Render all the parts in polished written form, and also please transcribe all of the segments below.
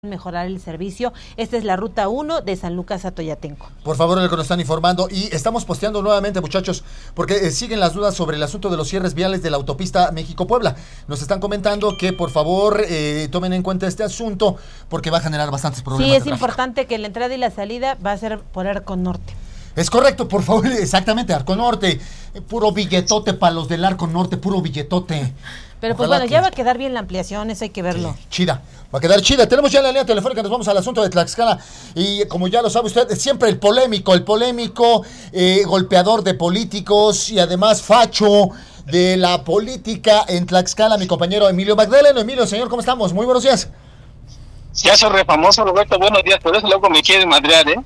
mejorar el servicio. Esta es la ruta 1 de San Lucas a Toyatenco. Por favor, el que nos están informando, y estamos posteando nuevamente, muchachos, porque siguen las dudas sobre el asunto de los cierres viales de la autopista México-Puebla. Nos están comentando que por favor tomen en cuenta este asunto porque va a generar bastantes problemas. Sí, es importante que la entrada y la salida va a ser por Arco Norte. Es correcto, por favor, exactamente, Arco Norte, puro billetote para los del Arco Norte, puro billetote. Pero pues bueno, ya va a quedar bien la ampliación, eso hay que verlo. Sí, chida, va a quedar chida. Tenemos ya la línea telefónica, nos vamos al asunto de Tlaxcala. Y como ya lo sabe usted, siempre el polémico, golpeador de políticos y además facho de la política en Tlaxcala, mi compañero Emilio Magdaleno. Emilio, señor, ¿cómo estamos? Muy buenos días. Ya soy re famoso, Roberto, buenos días, por eso luego me quieren madrear, ¿eh?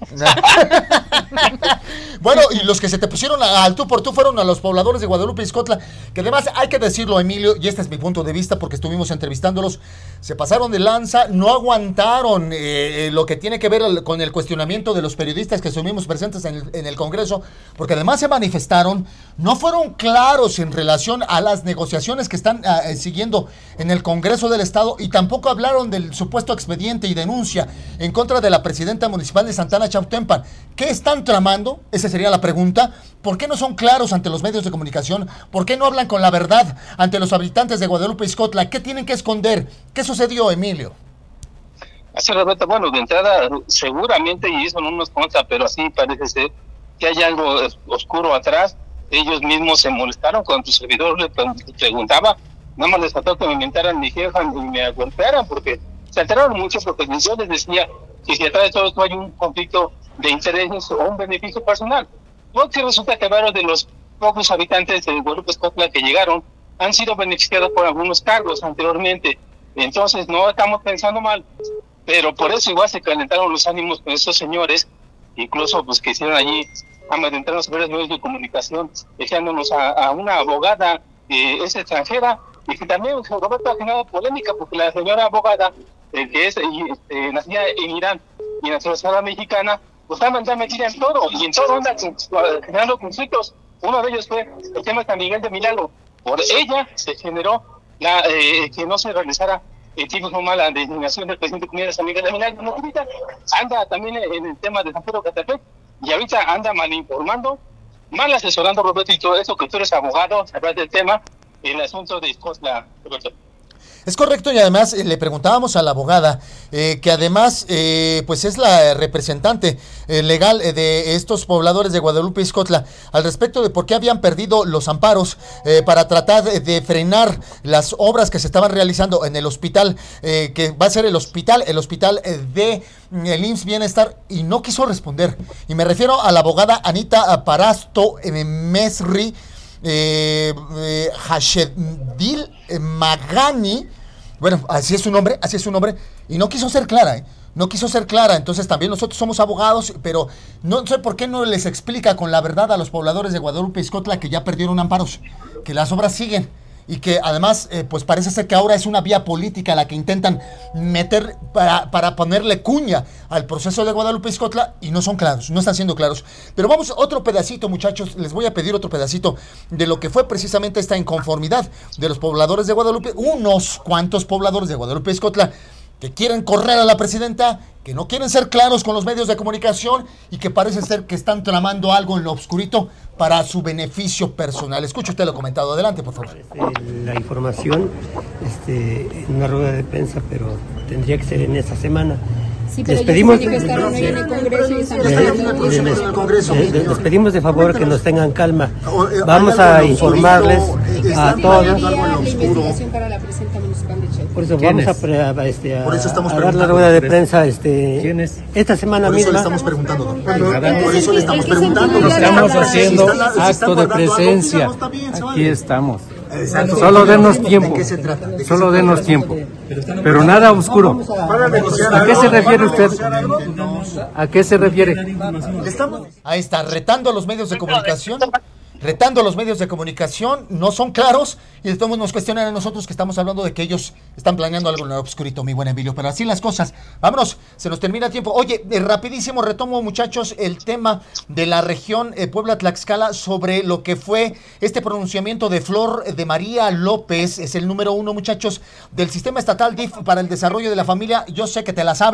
Bueno, y los que se te pusieron al tú por tú fueron a los pobladores de Guadalupe y Xcotla, que además hay que decirlo, Emilio, y este es mi punto de vista porque estuvimos entrevistándolos, se pasaron de lanza, no aguantaron lo que tiene que ver con el cuestionamiento de los periodistas que estuvimos presentes en el Congreso, porque además se manifestaron, no fueron claros en relación a las negociaciones que están siguiendo en el Congreso del Estado, y tampoco hablaron del supuesto expediente y denuncia en contra de la presidenta municipal de Santana Chautempan. ¿Qué están tramando? Esa sería la pregunta. ¿Por qué no son claros ante los medios de comunicación? ¿Por qué no hablan con la verdad ante los habitantes de Guadalupe y Xcotla? ¿Qué tienen que esconder? ¿Qué sucedió, Emilio? Así, Roberto, bueno, de entrada, seguramente, y eso no nos consta, pero así parece ser, que hay algo oscuro atrás. Ellos mismos se molestaron cuando tu servidor le preguntaba, nada más les faltó que me inventaran mi jefa y me golpearan, porque se alteraron mucho, porque yo les decía que si atrás de todo esto hay un conflicto de intereses o un beneficio personal. Porque resulta que varios de los pocos habitantes de Guadalupe Xcotla que llegaron han sido beneficiados por algunos cargos anteriormente. Entonces no estamos pensando mal, pero por eso igual se calentaron los ánimos con esos señores, incluso pues que hicieron allí amedrentarnos a varios medios de comunicación, dejándonos a una abogada es extranjera, y que también Roberto ha generado polémica porque la señora abogada que es nacida en Irán y nacionalizada mexicana, pues está metida en todo, y en todo anda generando conflictos. Uno de ellos fue el tema de San Miguel de Milagro. Por ella se generó que no se realizara el tipo normal la designación del presidente comunal de San Miguel de Milagro. No, ahorita anda también en el tema de San Pedro Catepec, y ahorita anda mal informando, mal asesorando, Roberto, y todo eso, que tú eres abogado, sabrás del tema, el asunto de Xcotla, Roberto. Es correcto, y además le preguntábamos a la abogada, que además pues es la representante legal de estos pobladores de Guadalupe y Xcotla, al respecto de por qué habían perdido los amparos para tratar de frenar las obras que se estaban realizando en el hospital, que va a ser el hospital de el IMSS Bienestar, y no quiso responder. Y me refiero a la abogada Anita Parasto Mesri Hashedil Magani, bueno, así es su nombre, y no quiso ser clara, no quiso ser clara. Entonces también nosotros somos abogados, pero no sé por qué no les explica con la verdad a los pobladores de Guadalupe y Xcotla que ya perdieron amparos, que las obras siguen, y que además pues parece ser que ahora es una vía política la que intentan meter para ponerle cuña al proceso de Guadalupe y Xcotla, y no son claros, no están siendo claros. Pero vamos otro pedacito, muchachos, les voy a pedir otro pedacito de lo que fue precisamente esta inconformidad de los pobladores de Guadalupe, unos cuantos pobladores de Guadalupe y Xcotla que quieren correr a la presidenta, que no quieren ser claros con los medios de comunicación, y que parece ser que están tramando algo en lo oscurito para su beneficio personal. Escuche usted lo comentado. Adelante, por favor. La información en una rueda de prensa, pero tendría que ser en esta semana. Sí, pero les pedimos de favor que nos tengan calma. Vamos a informarles a todos. Por eso vamos a dar la rueda de prensa esta semana misma. Por eso le estamos preguntando. Estamos haciendo acto de presencia. Aquí estamos. Exacto. Solo denos tiempo. ¿De qué se trata? Solo denos tiempo. Pero nada oscuro. ¿A qué se refiere usted? ¿A qué se refiere? Ahí está, retando a los medios de comunicación retando a los medios de comunicación, no son claros y de todos modos nos cuestionan a nosotros que estamos hablando de que ellos están planeando algo en el obscurito, mi buen Emilio, pero así las cosas. Vámonos, se nos termina el tiempo. Oye, rapidísimo retomo, muchachos, el tema de la región Puebla-Tlaxcala sobre lo que fue este pronunciamiento de Flor de María López, es el número 1, muchachos, del Sistema Estatal DIF para el Desarrollo de la Familia. Yo sé que te la sabes.